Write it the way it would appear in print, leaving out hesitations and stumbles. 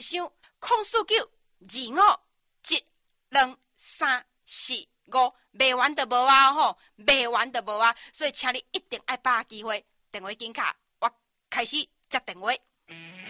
想04925723445，卖完就无啊吼，卖完就无啊，所以请你一定要把握机会，电话紧卡，我开始接电话。